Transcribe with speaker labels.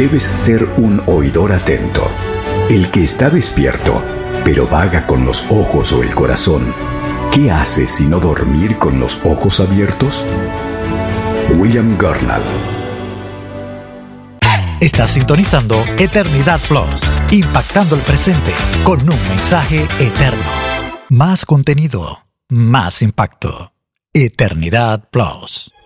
Speaker 1: Debes ser un oidor atento, el que está despierto, pero vaga con los ojos o el corazón. ¿Qué hace sino dormir con los ojos abiertos? William Gurnall.
Speaker 2: Estás sintonizando Eternidad Plus, impactando el presente con un mensaje eterno. Más contenido, más impacto. Eternidad Plus.